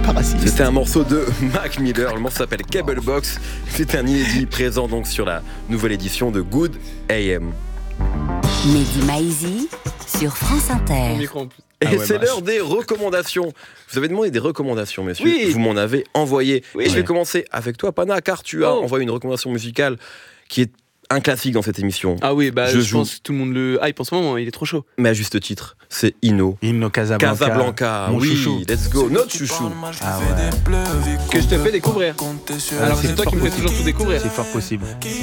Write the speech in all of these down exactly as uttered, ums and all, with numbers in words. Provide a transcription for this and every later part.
Parasite. C'était un morceau de Mac Miller, le morceau s'appelle Cable Box. C'est un inédit présent donc sur la nouvelle édition de Good A M. Mehdi Maizi sur France Inter. Et Ah ouais, c'est bah, l'heure des recommandations. Vous avez demandé des recommandations, messieurs. Oui. Vous m'en avez envoyé. Oui. Et je vais Ouais. commencer avec toi, Pana, car tu as Oh. envoyé une recommandation musicale qui est un classique dans cette émission. Ah oui, bah Je je, joue. pense que tout le monde le hype en ce moment, il est trop chaud. Mais à juste titre, c'est Inno. Inno Casablanca. Casablanca, Mon oui, chouchou. let's go, notre chouchou. Ah ouais. Que je te fais découvrir. Alors c'est toi fort qui me fais possible. toujours tout découvrir. C'est fort possible.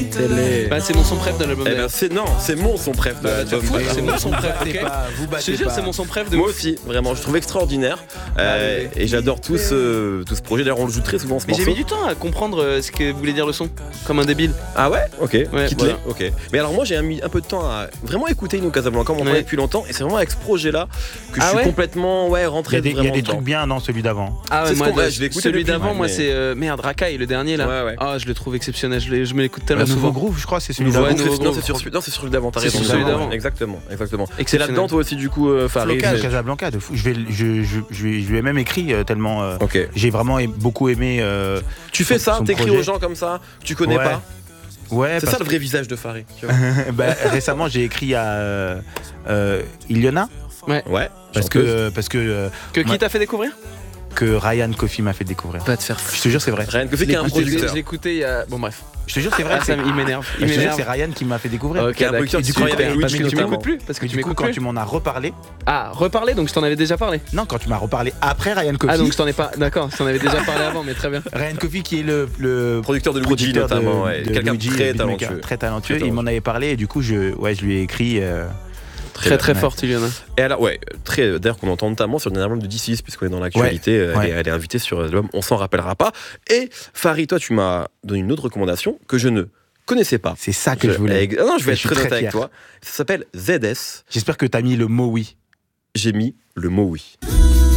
Bah c'est mon son préf de l'album. Eh ben d'ailleurs. c'est non, c'est mon son préf de Bah, l'album. tu vois, c'est mon son préf, Battez ok. pas, vous Je battez te jure, pas. c'est mon son préf de Moi ouf. aussi, vraiment, je trouve extraordinaire. Euh, et j'adore tout ce, tout ce projet. D'ailleurs, on le joue très souvent ce Mais j'ai morceau. mis du temps à comprendre euh, ce que voulait dire le son, comme un débile. Ah ouais. Ok. Ouais, Quitte voilà. Ok. Mais alors moi j'ai mis un peu de temps à vraiment écouter Inno Casablanca. On m'en parlait Ouais. depuis longtemps et c'est vraiment avec ce projet-là que Ah je suis ouais complètement ouais Il y rentré a des, il y a vraiment des dedans. trucs bien dans celui d'avant. Ah C'est ce moi, qu'on- ouais, le- je l'ai écouté celui depuis, d'avant, ouais, moi mais- c'est euh, merde, Racaille, le dernier là. Ouais, ouais. Ah, je le trouve exceptionnel, je, l'ai- je me l'écoute Le tellement nouveau souvent. groove, je crois, c'est celui Nouveau d'avant. Ouais, Non, nouveau c'est- non, gros. c'est sur celui, non, c'est sur celui d'avant. T'as C'est raison. sur celui Ouais, d'avant. Exactement, exactement. C'est Exceptionnel. là-dedans toi aussi du coup, euh, Farid. Flocal, mais- Casablanca, de fou. Je, vais, je, je, je, lui ai- je lui ai même écrit euh, tellement. euh, Ok. J'ai vraiment a- beaucoup aimé. euh, Tu fais son- ça, son t'écris projet. aux gens comme ça, que tu connais Ouais. pas. Ouais, C'est parce ça le vrai visage de Farid. tu vois. que- bah, récemment, j'ai écrit à euh, euh, Iliona Ouais. parce que, chanteuse. euh, parce que, euh, Que qui Ouais. t'a fait découvrir? que Ryan Coffey m'a fait découvrir. Va te faire Je te jure, c'est vrai. Ryan Coffey qui est un Je l'ai- producteur. Je l'ai écouté il y a. Bon, bref. Je te jure, c'est vrai. Ah, que ça, c'est- il m'énerve. Je Il te jure, m'énerve. c'est Ryan qui m'a fait découvrir. Ok, Qui est un d'accord. producteur Et qui du coup, travaille avec t'as- Luigi tu notamment. m'écoutes plus parce que Et tu du coup, m'écoutes quand plus. tu m'en as reparlé, Ah, reparler, donc je t'en avais déjà parlé. non, quand tu m'as reparlé après Ryan Coffey, Ah, donc je t'en ai pas. D'accord, je t'en avais déjà parlé avant, mais très bien. Ryan Coffey qui est le, le Producteur de Luigi producteur de- notamment. ouais. de Quelqu'un de Luigi, très beatmaker, talentueux. très talentueux. Très Il m'en avait parlé et du coup, je, ouais, je lui ai écrit. euh, Très très bien. forte, Iliana. Et alors, ouais, très, d'ailleurs qu'on entend notamment sur le dernier album de D six, puisqu'on est dans l'actualité, euh, ouais. elle, est, elle est invitée sur l'album On s'en rappellera pas. Et Farid, toi, tu m'as donné une autre recommandation que je ne connaissais pas. C'est ça que je, voulais. Ah non, je vais Et être je suis très honnête très avec fier. toi. Ça s'appelle Z S. J'espère que t'as mis le mot oui. J'ai mis le mot oui.